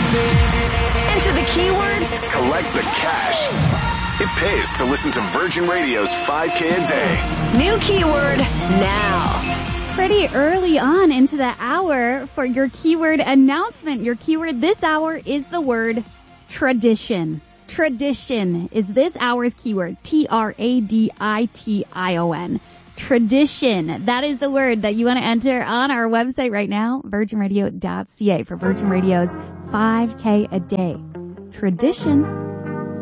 Enter the keywords. Collect the cash. It pays to listen to Virgin Radio's 5K a day. New keyword now. Pretty early on into the hour for your keyword announcement. Your keyword this hour is the word tradition. Tradition is this hour's keyword. Tradition. Tradition. That is the word that you want to enter on our website right now, virginradio.ca, for Virgin Radio's 5K a day. Tradition.